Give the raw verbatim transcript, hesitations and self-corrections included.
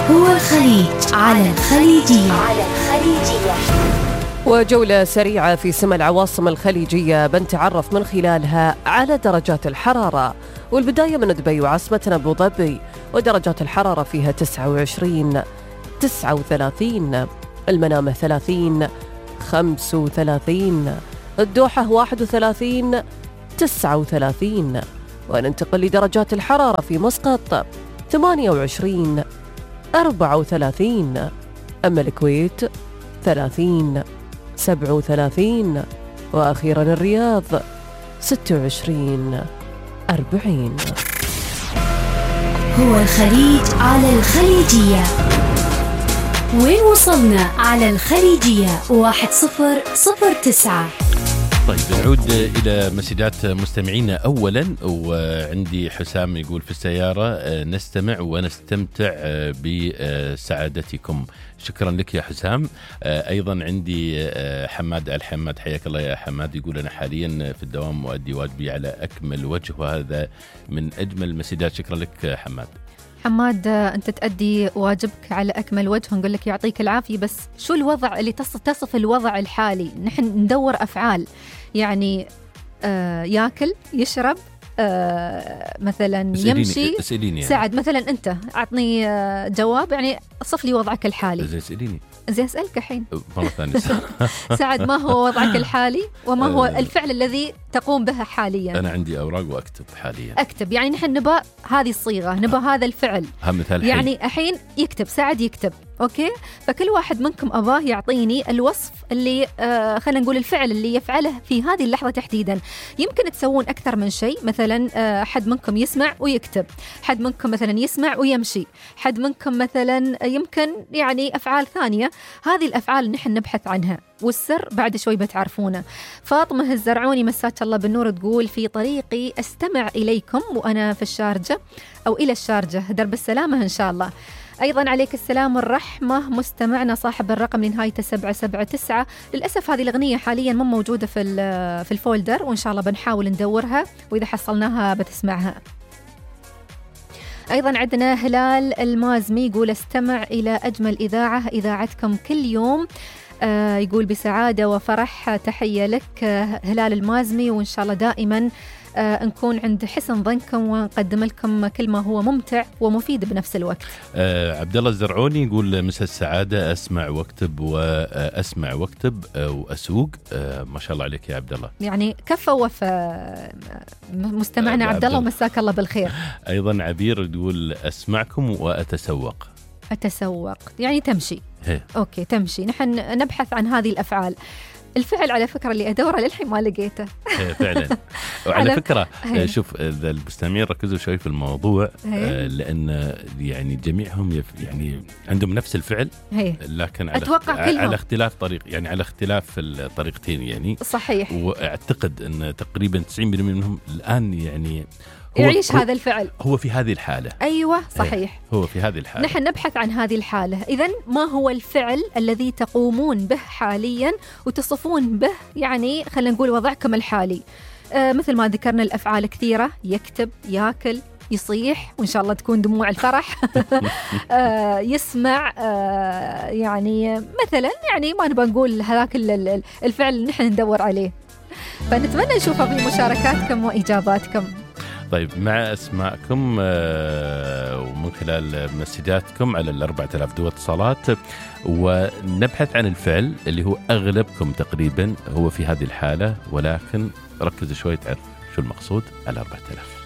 هو الخليج على الخليجية. على الخليجية. وجولة سريعة في سما العواصم الخليجية بنتعرف من خلالها على درجات الحرارة، والبداية من دبي وعاصمتنا أبو ظبي، ودرجات الحرارة فيها تسعة وعشرين، تسعة وثلاثين، المنامة ثلاثين، خمسة وثلاثين، الدوحة واحد وثلاثين، تسعة وثلاثين. وننتقل لدرجات الحرارة في مسقط ثمانية وعشرين، أربعة وثلاثين، أما الكويت ثلاثين، سبعة وثلاثين، وأخيرا الرياض ستة وعشرين، أربعين. هو الخليج على الخليجية. وين وصلنا على الخليجية؟ واحد صفر صفر تسعة. طيب نعود إلى مسجات مستمعينا أولا، وعندي حسام يقول في السيارة نستمع ونستمتع بسعادتكم. شكرا لك يا حسام. أيضا عندي حماد الحماد، حياك الله يا حماد، يقول أنا حاليا في الدوام وأدي واجبي على أكمل وجه، وهذا من أجمل المسجات. شكرا لك حماد. حماد أنت تأدي واجبك على أكمل وجه، نقول لك يعطيك العافية. بس شو الوضع اللي تصف الوضع الحالي؟ نحن ندور أفعال، يعني آه ياكل، يشرب، آه مثلا يمشي. يعني. سعد مثلا أنت أعطني آه جواب، يعني صف لي وضعك الحالي. زي اسأليني زي أسألك الحين مرة ثانية. سعد، ما هو وضعك الحالي وما هو الفعل الذي تقوم به حاليا؟ أنا عندي أوراق وأكتب حاليا. أكتب، يعني نحن نبى هذه الصيغة، نبى هذا الفعل. يعني الحين يكتب، سعد يكتب، أوكي؟ فكل واحد منكم أباه يعطيني الوصف اللي آه خلينا نقول الفعل اللي يفعله في هذه اللحظة تحديدا. يمكن تسوون أكثر من شيء، مثلا آه حد منكم يسمع ويكتب، حد منكم مثلا يسمع ويمشي، حد منكم مثلا يمكن يعني أفعال ثانية. هذه الأفعال نحن نبحث عنها، والسر بعد شوي بتعرفونه. فاطمة الزرعوني مساك الله بالنور تقول في طريقي أستمع إليكم وأنا في الشارجة أو إلى الشارجة، درب السلامة إن شاء الله. أيضا عليك السلام والرحمة مستمعنا صاحب الرقم لنهايته سبعة سبعة تسعة. للأسف هذه الأغنية حاليا ما موجودة في في الفولدر، وإن شاء الله بنحاول ندورها، وإذا حصلناها بتسمعها. أيضا عندنا هلال المازمي يقول استمع إلى أجمل إذاعة، إذاعتكم كل يوم. آه يقول بسعادة وفرح، تحية لك آه هلال المازمي، وإن شاء الله دائما آه نكون عند حسن ظنكم ونقدم لكم كل ما هو ممتع ومفيد بنفس الوقت. آه عبد الله الزرعوني يقول مساء السعادة، أسمع واكتب وأسمع واكتب وأسوق. آه ما شاء الله عليك يا عبد الله، يعني كفى وفى مستمعنا آه عبد الله، ومساك الله بالخير. أيضا عبير يقول أسمعكم وأتسوق. أتسوق يعني تمشي. هي. أوكي تمشي. نحن نبحث عن هذه الأفعال. الفعل على فكرة اللي أدوره للحين ما لقيته. فعلا. وعلى فكرة هي. شوف إذا المستمعين ركزوا شوي في الموضوع، هي. لأن يعني جميعهم يف يعني عندهم نفس الفعل، هي. لكن على, أتوقع اخت... على اختلاف طريق، يعني على اختلاف الطريقتين يعني. صحيح. وأعتقد أن تقريبا تسعين بالمئة منهم الآن يعني يعيش هذا الفعل، هو في هذه الحالة. أيوة صحيح، هو في هذه الحالة. نحن نبحث عن هذه الحالة. إذن ما هو الفعل الذي تقومون به حاليا وتصفون به يعني خلينا نقول وضعكم الحالي؟ آه مثل ما ذكرنا الأفعال كثيرة، يكتب، ياكل، يصيح، وإن شاء الله تكون دموع الفرح. آه يسمع، آه يعني مثلا يعني ما نبغى نقول هذاك الفعل اللي نحن ندور عليه. فنتمنى نشوفه في مشاركاتكم وإجاباتكم. طيب مع أسماءكم ومن خلال مسجاتكم على الأربعة آلاف دو اتصالات، ونبحث عن الفعل اللي هو أغلبكم تقريبا هو في هذه الحالة، ولكن ركزوا شوي تعرف شو المقصود على أربعة آلاف.